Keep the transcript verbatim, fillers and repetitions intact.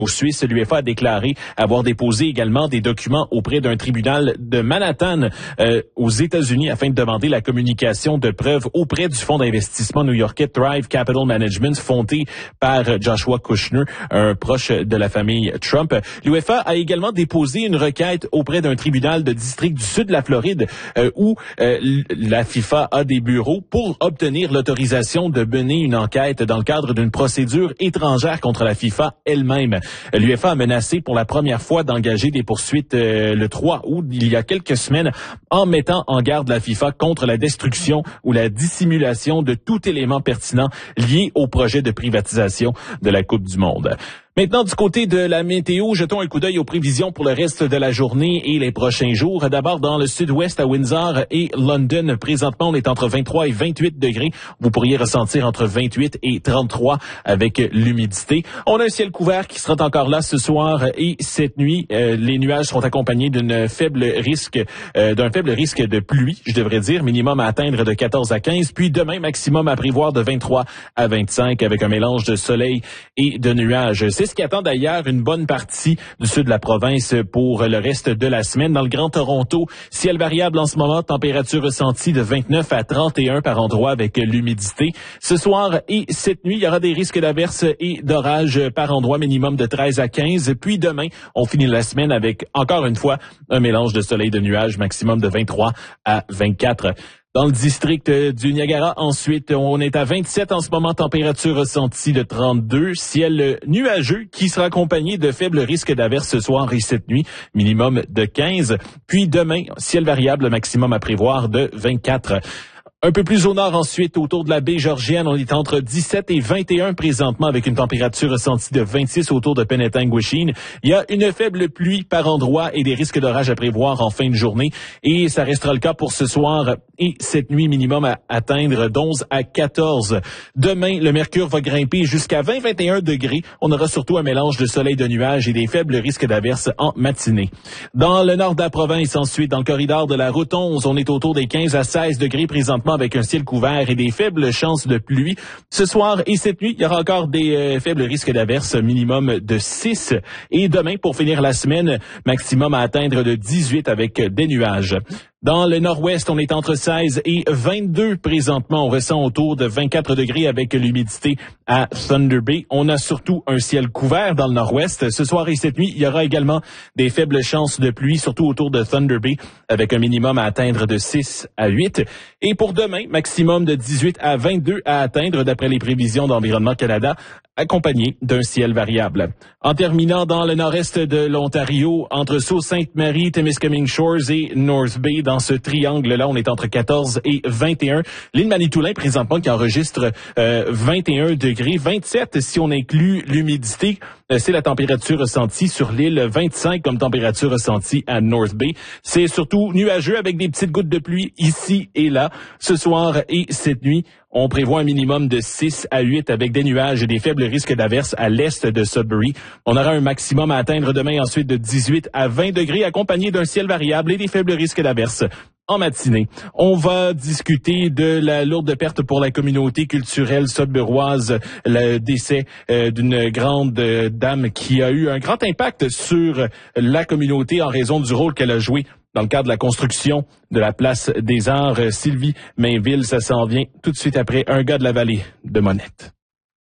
Au Suisse, l'U F A a déclaré avoir déposé également des documents auprès d'un tribunal de Manhattan euh, aux États-Unis afin de demander la communication de preuves auprès du fonds d'investissement new-yorkais Thrive Capital Management, fondé par Joshua Kushner, un proche de la famille Trump. L'U F A a également déposé une requête auprès d'un tribunal de district du sud de la Floride euh, où euh, la FIFA a des bureaux pour obtenir l'autorisation de mener une enquête dans le cadre d'une procédure étrangère contre la FIFA elle-même. L'U F A a menacé pour la première fois d'engager des poursuites euh, le trois août, il y a quelques semaines, en mettant en garde la FIFA contre la destruction ou la dissimulation de tout élément pertinent lié au projet de privatisation de la Coupe du Monde. Maintenant, du côté de la météo, jetons un coup d'œil aux prévisions pour le reste de la journée et les prochains jours. D'abord, dans le sud-ouest, à Windsor et London, présentement, on est entre vingt-trois et vingt-huit degrés. Vous pourriez ressentir entre vingt-huit et trente-trois avec l'humidité. On a un ciel couvert qui sera encore là ce soir et cette nuit. Euh, les nuages seront accompagnés d'une faible risque, euh, d'un faible risque de pluie, je devrais dire, minimum à atteindre de quatorze à quinze. Puis demain, maximum à prévoir de vingt-trois à vingt-cinq avec un mélange de soleil et de nuages. C'est ce qui attend d'ailleurs une bonne partie du sud de la province pour le reste de la semaine. Dans le Grand Toronto, ciel variable en ce moment, température ressentie de vingt-neuf à trente et un par endroit avec l'humidité. Ce soir et cette nuit, il y aura des risques d'averses et d'orages par endroit, minimum de treize à quinze. Puis demain, on finit la semaine avec, encore une fois, un mélange de soleil et de nuages, maximum de vingt-trois à vingt-quatre. Dans le district du Niagara, ensuite, on est à vingt-sept en ce moment, température ressentie de trente-deux, ciel nuageux qui sera accompagné de faibles risques d'averses ce soir et cette nuit, minimum de quinze. Puis demain, ciel variable, maximum à prévoir de vingt-quatre. Un peu plus au nord ensuite, autour de la baie Georgienne, on est entre dix-sept et vingt et un présentement avec une température ressentie de vingt-six autour de Penetanguishene. Il y a une faible pluie par endroit et des risques d'orage à prévoir en fin de journée. Et ça restera le cas pour ce soir et cette nuit, minimum à atteindre d'onze à quatorze. Demain, le mercure va grimper jusqu'à vingt à vingt et un degrés. On aura surtout un mélange de soleil, de nuages et des faibles risques d'averses en matinée. Dans le nord de la province, ensuite, dans le corridor de la route onze, on est autour des quinze à seize degrés présentement avec un ciel couvert et des faibles chances de pluie. Ce soir et cette nuit, il y aura encore des euh, faibles risques d'averses, minimum de six. Et demain, pour finir la semaine, maximum à atteindre de dix-huit avec des nuages. Dans le nord-ouest, on est entre seize et vingt-deux présentement. On ressent autour de vingt-quatre degrés avec l'humidité à Thunder Bay. On a surtout un ciel couvert dans le nord-ouest. Ce soir et cette nuit, il y aura également des faibles chances de pluie, surtout autour de Thunder Bay, avec un minimum à atteindre de six à huit. Et pour demain, maximum de dix-huit à vingt-deux à atteindre d'après les prévisions d'Environnement Canada, accompagné d'un ciel variable. En terminant dans le nord-est de l'Ontario, entre Sault-Sainte-Marie, Témiscamingue Shores et North Bay, dans ce triangle-là, on est entre quatorze et vingt et un. L'île Manitoulin, présentement, qui enregistre euh, vingt et un degrés, vingt-sept si on inclut l'humidité. Euh, c'est la température ressentie sur l'île, vingt-cinq comme température ressentie à North Bay. C'est surtout nuageux avec des petites gouttes de pluie ici et là. Ce soir et cette nuit, on prévoit un minimum de six à huit avec des nuages et des faibles risques d'averses à l'est de Sudbury. On aura un maximum à atteindre demain ensuite de dix-huit à vingt degrés accompagné d'un ciel variable et des faibles risques d'averses en matinée. On va discuter de la lourde perte pour la communauté culturelle sudburoise, le décès euh, d'une grande euh, dame qui a eu un grand impact sur la communauté en raison du rôle qu'elle a joué dans le cadre de la construction de la place des Arts. Sylvie Mainville, ça s'en vient tout de suite après Un gars de la vallée de Monette.